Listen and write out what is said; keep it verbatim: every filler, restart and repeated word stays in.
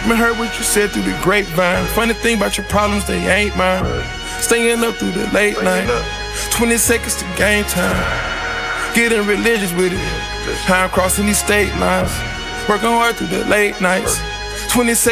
Me heard what you said through the grapevine. Funny thing about your problems, they ain't mine. Staying up through the late night. twenty seconds to game time. Getting religious with it. How I'm crossing these state lines. Working hard through the late nights. twenty seconds.